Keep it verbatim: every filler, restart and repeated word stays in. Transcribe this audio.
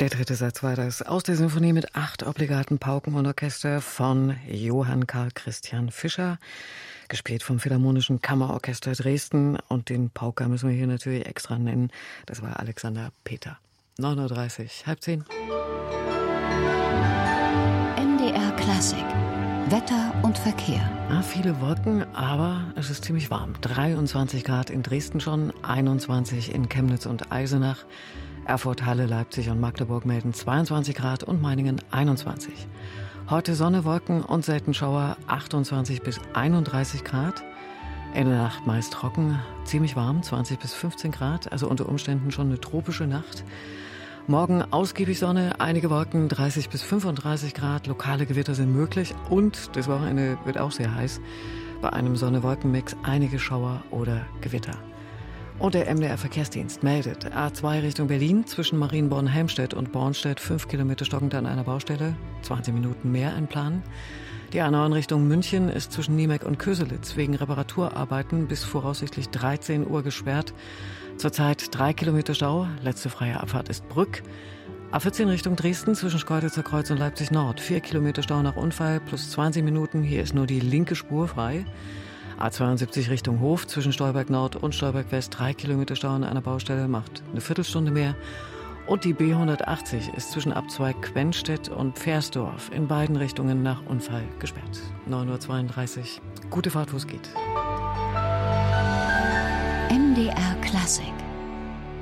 Der dritte Satz war das aus der Sinfonie mit acht obligaten Pauken und Orchester von Johann Carl Christian Fischer, gespielt vom Philharmonischen Kammerorchester Dresden. Und den Pauker müssen wir hier natürlich extra nennen. Das war Alexander Peter. neun Uhr dreißig, halb zehn. M D R Klassik. Wetter und Verkehr. Ah, viele Wolken, aber es ist ziemlich warm. dreiundzwanzig Grad in Dresden schon, einundzwanzig in Chemnitz und Eisenach. Erfurt, Halle, Leipzig und Magdeburg melden zweiundzwanzig Grad und Meiningen einundzwanzig. Heute Sonne, Wolken und selten Schauer, achtundzwanzig bis einunddreißig Grad. In der Nacht meist trocken, ziemlich warm, zwanzig bis fünfzehn Grad, also unter Umständen schon eine tropische Nacht. Morgen ausgiebig Sonne, einige Wolken, dreißig bis fünfunddreißig Grad, lokale Gewitter sind möglich und das Wochenende wird auch sehr heiß. Bei einem Sonne-Wolken-Mix einige Schauer oder Gewitter. Und der M D R-Verkehrsdienst meldet, A zwei Richtung Berlin, zwischen Marienborn-Helmstedt und Bornstedt, fünf Kilometer stockend an einer Baustelle, zwanzig Minuten mehr einplanen. Die A neun Richtung München ist zwischen Niemek und Köselitz wegen Reparaturarbeiten bis voraussichtlich dreizehn Uhr gesperrt. Zurzeit drei Kilometer Stau, letzte freie Abfahrt ist Brück. A vierzehn Richtung Dresden zwischen Schkeuditzer Kreuz und Leipzig Nord, vier Kilometer Stau nach Unfall plus zwanzig Minuten, hier ist nur die linke Spur frei. A zweiundsiebzig Richtung Hof zwischen Stolberg Nord und Stolberg West, drei Kilometer Stau an einer Baustelle, macht eine Viertelstunde mehr. Und die B hundertachtzig ist zwischen Abzweig Quenstedt und Pfersdorf in beiden Richtungen nach Unfall gesperrt. neun Uhr zweiunddreißig. Gute Fahrt, wo es geht. M D R Klassik.